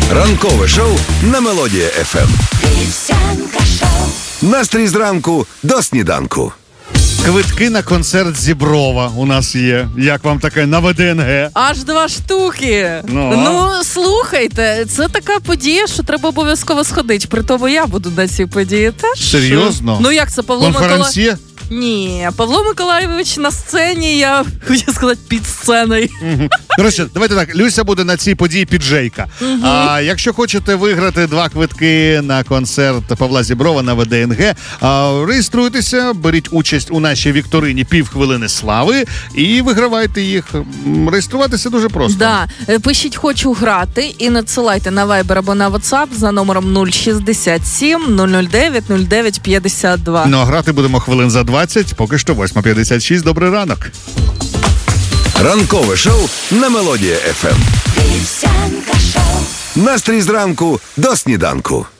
Ранкове шоу на Мелодія ФМ. Настрій зранку до сніданку. Квитки на концерт Зіброва у нас є. Як вам таке на ВДНГ? Аж 2 штуки. Ну, слухайте, це така подія, що треба обов'язково сходити. При тому я буду на цій події теж. Серйозно? Ну як це, Павло Конференціє? Ні, Павло Миколайович на сцені, я хотів сказати, під сценою. Коротше, давайте так, Люся буде на цій події піджейка. А якщо хочете виграти 2 квитки на концерт Павла Зіброва на ВДНГ, реєструйтеся, беріть участь у нашій вікторині «Півхвилини слави» і вигравайте їх. Реєструватися дуже просто. Да. Пишіть «Хочу грати» і надсилайте на Viber або на WhatsApp за номером 067 009 09 52. Ну, а грати будемо хвилин за 20, поки що 8:56. Добрий ранок. Ранкове шоу на Мелодія ФМ. Настрій зранку до сніданку.